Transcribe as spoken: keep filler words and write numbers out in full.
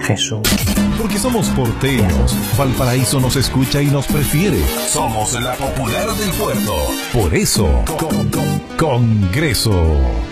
Jesús. Porque somos porteños. Valparaíso nos escucha y nos prefiere. Somos la popular del puerto. Por eso, con, con, Congreso.